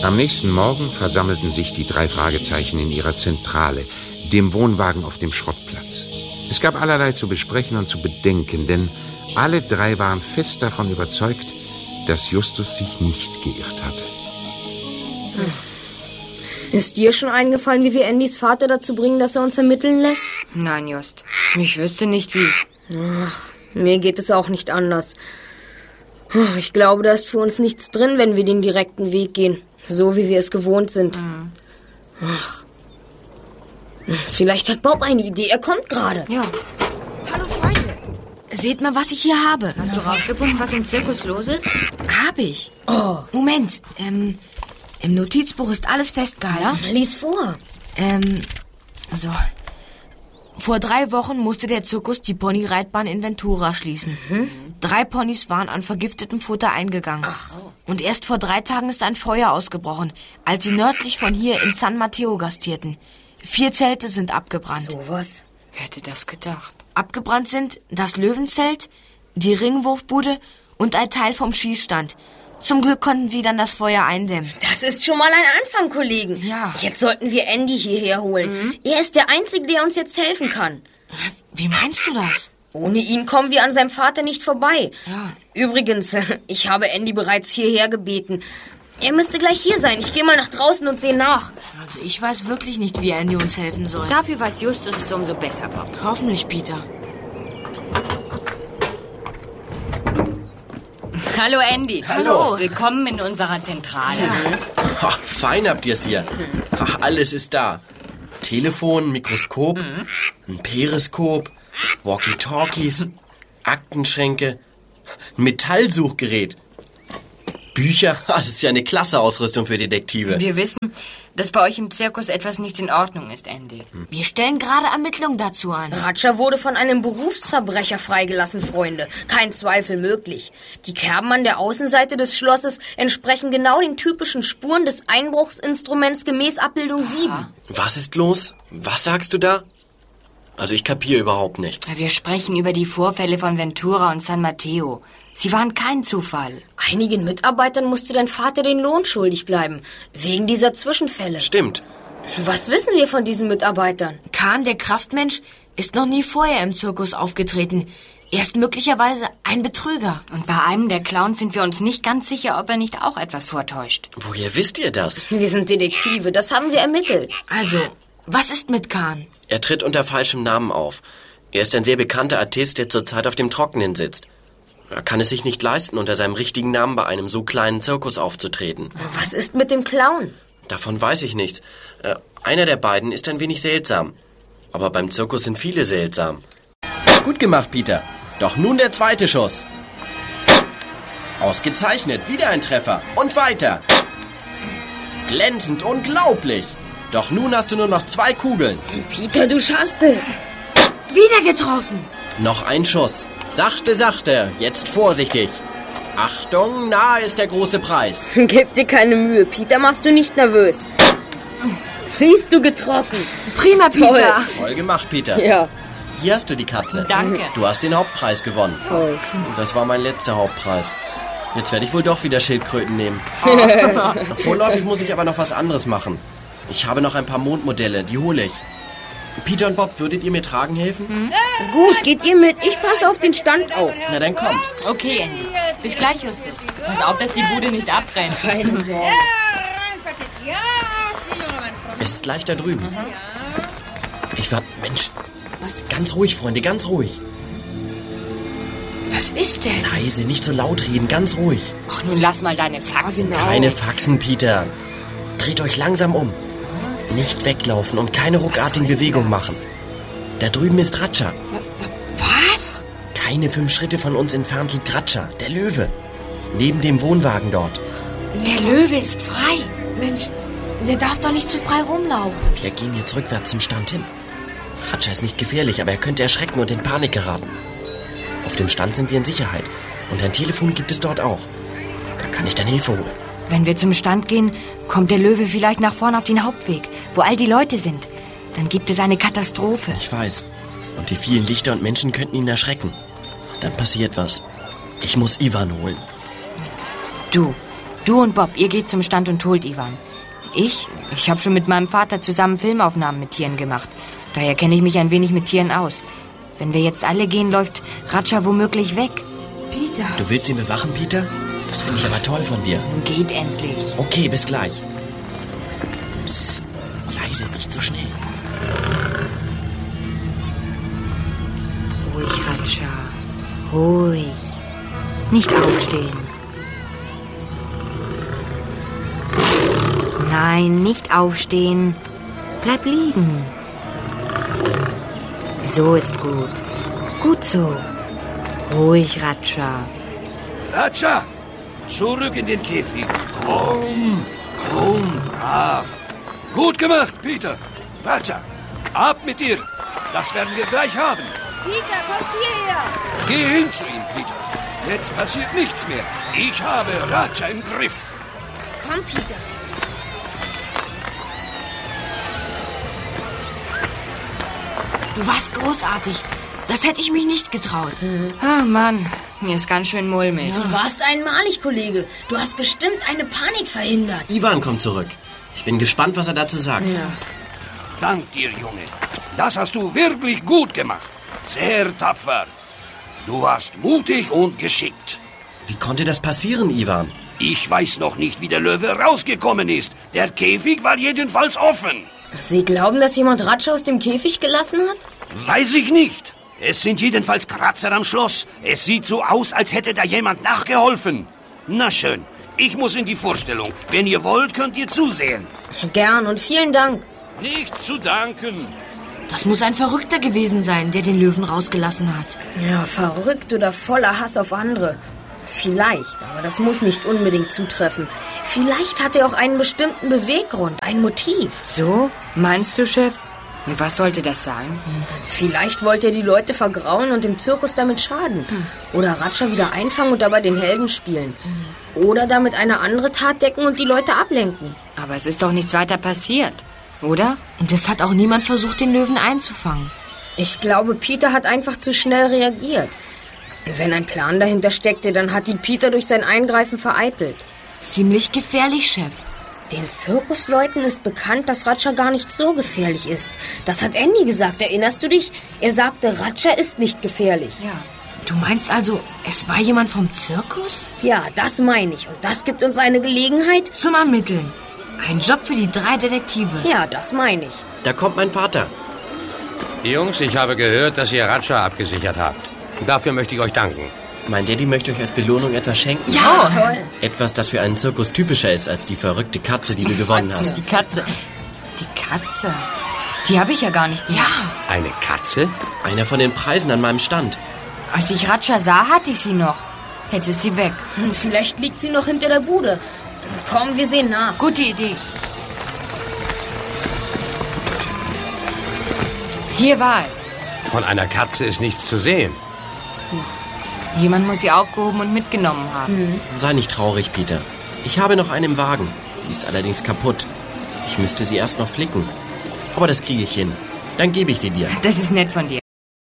Am nächsten Morgen versammelten sich die 3 Fragezeichen in ihrer Zentrale, dem Wohnwagen auf dem Schrottplatz. Es gab allerlei zu besprechen und zu bedenken, denn alle 3 waren fest davon überzeugt, dass Justus sich nicht geirrt hatte. Ist dir schon eingefallen, wie wir Andys Vater dazu bringen, dass er uns ermitteln lässt? Nein, Just. Ich wüsste nicht, wie. Ach, mir geht es auch nicht anders. Ich glaube, da ist für uns nichts drin, wenn wir den direkten Weg gehen. So, wie wir es gewohnt sind. Ach. Vielleicht hat Bob eine Idee. Er kommt gerade. Ja. Hallo, Freunde. Seht mal, was ich hier habe. Hast du rausgefunden, was im Zirkus los ist? Hab ich. Oh. Moment. Im Notizbuch ist alles festgehalten. Ja? Lies vor. So. Vor 3 Wochen musste der Zirkus die Ponyreitbahn in Ventura schließen. 3 Ponys waren an vergiftetem Futter eingegangen. Ach. Und erst vor 3 Tagen ist ein Feuer ausgebrochen, als sie nördlich von hier in San Mateo gastierten. 4 Zelte sind abgebrannt. Sowas? Wer hätte das gedacht? Abgebrannt sind das Löwenzelt, die Ringwurfbude und ein Teil vom Schießstand. Zum Glück konnten sie dann das Feuer eindämmen. Das ist schon mal ein Anfang, Kollegen. Ja. Jetzt sollten wir Andy hierher holen. Er ist der Einzige, der uns jetzt helfen kann. Wie meinst du das? Ohne ihn kommen wir an seinem Vater nicht vorbei. Ja. Übrigens, ich habe Andy bereits hierher gebeten. Er müsste gleich hier sein. Ich gehe mal nach draußen und sehe nach. Also ich weiß wirklich nicht, wie Andy uns helfen soll. Dafür weiß Justus es umso besser, Bob. Hoffentlich, Peter. Hallo, Andy. Hallo. Willkommen in unserer Zentrale. Ha, fein habt ihr's hier. Ha, alles ist da. Telefon, Mikroskop, ein Periskop, Walkie-Talkies, Aktenschränke, ein Metallsuchgerät. Bücher, das ist ja eine klasse Ausrüstung für Detektive. Wir wissen, dass bei euch im Zirkus etwas nicht in Ordnung ist, Andy. Wir stellen gerade Ermittlungen dazu an. Ratscher wurde von einem Berufsverbrecher freigelassen, Freunde. Kein Zweifel möglich. Die Kerben an der Außenseite des Schlosses entsprechen genau den typischen Spuren des Einbruchsinstruments gemäß Abbildung 7. Was ist los? Was sagst du da? Also ich kapiere überhaupt nichts. Wir sprechen über die Vorfälle von Ventura und San Mateo. Sie waren kein Zufall. Einigen Mitarbeitern musste dein Vater den Lohn schuldig bleiben, wegen dieser Zwischenfälle. Stimmt. Was wissen wir von diesen Mitarbeitern? Kahn, der Kraftmensch, ist noch nie vorher im Zirkus aufgetreten. Er ist möglicherweise ein Betrüger. Und bei einem der Clowns sind wir uns nicht ganz sicher, ob er nicht auch etwas vortäuscht. Woher wisst ihr das? Wir sind Detektive, das haben wir ermittelt. Also, was ist mit Kahn? Er tritt unter falschem Namen auf. Er ist ein sehr bekannter Artist, der zurzeit auf dem Trockenen sitzt. Er kann es sich nicht leisten, unter seinem richtigen Namen bei einem so kleinen Zirkus aufzutreten. Was ist mit dem Clown? Davon weiß ich nichts. Einer der beiden ist ein wenig seltsam. Aber beim Zirkus sind viele seltsam. Gut gemacht, Peter. Doch nun der zweite Schuss. Ausgezeichnet. Wieder ein Treffer. Und weiter. Glänzend, unglaublich. Doch nun hast du nur noch 2 Kugeln. Peter, du schaffst es. Wieder getroffen. Noch ein Schuss. Sachte, sachte. Jetzt vorsichtig. Achtung, nahe ist der große Preis. Gib dir keine Mühe, Peter, machst du nicht nervös. Siehst du, getroffen. Prima, Peter. Toll gemacht, Peter. Ja. Hier hast du die Katze. Danke. Du hast den Hauptpreis gewonnen. Toll. Das war mein letzter Hauptpreis. Jetzt werde ich wohl doch wieder Schildkröten nehmen. Vorläufig muss ich aber noch was anderes machen. Ich habe noch ein paar Mondmodelle, die hole ich. Peter und Bob, würdet ihr mir tragen helfen? Gut, geht ihr mit. Ich passe auf den Stand auf. Na, dann kommt. Okay, Andy. Bis gleich, Justus. Pass auf, dass die Bude nicht abbrennt. Keine Sorge. Es ist gleich da drüben. Mensch, ganz ruhig, Freunde, ganz ruhig. Was ist denn? Leise, nicht so laut reden, ganz ruhig. Ach, nun lass mal deine Faxen. Keine Faxen, Peter. Dreht euch langsam um. Nicht weglaufen und keine ruckartigen Bewegungen machen. Da drüben ist Ratscher. Was? Keine 5 Schritte von uns entfernt liegt Ratscher, der Löwe. Neben dem Wohnwagen dort. Der Löwe ist frei. Mensch, der darf doch nicht zu frei rumlaufen. Wir gehen jetzt rückwärts zum Stand hin. Ratscher ist nicht gefährlich, aber er könnte erschrecken und in Panik geraten. Auf dem Stand sind wir in Sicherheit. Und ein Telefon gibt es dort auch. Da kann ich dann Hilfe holen. Wenn wir zum Stand gehen, kommt der Löwe vielleicht nach vorne auf den Hauptweg, wo all die Leute sind. Dann gibt es eine Katastrophe. Ich weiß. Und die vielen Lichter und Menschen könnten ihn erschrecken. Dann passiert was. Ich muss Ivan holen. Du, Du und Bob, ihr geht zum Stand und holt Ivan. Ich habe schon mit meinem Vater zusammen Filmaufnahmen mit Tieren gemacht. Daher kenne ich mich ein wenig mit Tieren aus. Wenn wir jetzt alle gehen, läuft Ratscha womöglich weg. Peter. Du willst ihn bewachen, Peter? Das finde ich aber toll von dir. Nun geht endlich. Okay, bis gleich. Psst, leise, nicht so schnell. Ruhig, Ratscha. Ruhig. Nicht aufstehen. Nein, nicht aufstehen. Bleib liegen. So ist gut. Gut so. Ruhig, Ratscha. Ratscha, zurück in den Käfig. Komm, brav. Gut gemacht, Peter. Ratscha, ab mit dir. Das werden wir gleich haben. Peter, kommt hierher! Geh hin zu ihm, Peter. Jetzt passiert nichts mehr. Ich habe Ratscha im Griff. Komm, Peter. Du warst großartig. Das hätte ich mich nicht getraut. Ah, Mann, mir ist ganz schön mulmig. Du warst einmalig, Kollege. Du hast bestimmt eine Panik verhindert. Ivan kommt zurück. Ich bin gespannt, was er dazu sagt. Ja. Dank dir, Junge. Das hast du wirklich gut gemacht. Sehr tapfer. Du warst mutig und geschickt. Wie konnte das passieren, Ivan? Ich weiß noch nicht, wie der Löwe rausgekommen ist. Der Käfig war jedenfalls offen. Sie glauben, dass jemand Ratscha aus dem Käfig gelassen hat? Weiß ich nicht. Es sind jedenfalls Kratzer am Schloss. Es sieht so aus, als hätte da jemand nachgeholfen. Na schön, ich muss in die Vorstellung. Wenn ihr wollt, könnt ihr zusehen. Gern und vielen Dank. Nichts zu danken. Das muss ein Verrückter gewesen sein, der den Löwen rausgelassen hat. Ja, verrückt oder voller Hass auf andere. Vielleicht, aber das muss nicht unbedingt zutreffen. Vielleicht hat er auch einen bestimmten Beweggrund, ein Motiv. So? Meinst du, Chef? Und was sollte das sein? Vielleicht wollte er die Leute vergraulen und dem Zirkus damit schaden. Oder Ratscha wieder einfangen und dabei den Helden spielen. Oder damit eine andere Tat decken und die Leute ablenken. Aber es ist doch nichts weiter passiert, oder? Und es hat auch niemand versucht, den Löwen einzufangen. Ich glaube, Peter hat einfach zu schnell reagiert. Wenn ein Plan dahinter steckte, dann hat ihn Peter durch sein Eingreifen vereitelt. Ziemlich gefährlich, Chef. Den Zirkusleuten ist bekannt, dass Ratscha gar nicht so gefährlich ist. Das hat Andy gesagt, erinnerst du dich? Er sagte, Ratscha ist nicht gefährlich. Ja. Du meinst also, es war jemand vom Zirkus? Ja, das meine ich. Und das gibt uns eine Gelegenheit? Zum Ermitteln. Ein Job für die 3 Detektive. Ja, das meine ich. Da kommt mein Vater. Jungs, ich habe gehört, dass ihr Ratscha abgesichert habt. Dafür möchte ich euch danken. Mein Daddy möchte euch als Belohnung etwas schenken. Ja, toll. Etwas, das für einen Zirkus typischer ist als die verrückte Katze, die du gewonnen hast. Die Katze. Die Katze. Die habe ich ja gar nicht mehr. Ja, Eine Katze? Einer von den Preisen an meinem Stand. Als ich Ratscha sah, hatte ich sie noch. Jetzt ist sie weg. Vielleicht liegt sie noch hinter der Bude. Komm, wir sehen nach. Gute Idee. Hier war es. Von einer Katze ist nichts zu sehen. Jemand muss sie aufgehoben und mitgenommen haben. Sei nicht traurig, Peter. Ich habe noch eine im Wagen. Die ist allerdings kaputt. Ich müsste sie erst noch flicken. Aber das kriege ich hin. Dann gebe ich sie dir. Das ist nett von dir.